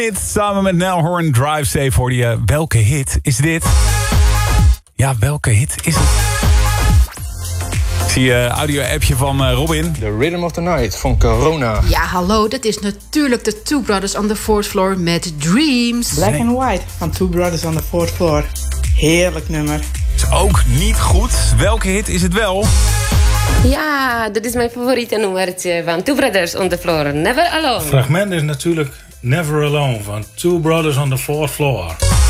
Hit samen met Nell Horn, Drive Safe hoorde je. Welke hit is dit? Ja, welke hit is het? Ik zie je audio-appje van Robin. The Rhythm of the Night van Corona. Ja, hallo, dat is natuurlijk de Two Brothers on the Fourth Floor met Dreams. Black and White van Two Brothers on the Fourth Floor. Heerlijk nummer. Is ook niet goed. Welke hit is het wel? Ja, dat is mijn favoriete nummertje van Two Brothers on the Floor. Never Alone. Het fragment is natuurlijk Never Alone van Two Brothers on the Fourth Floor.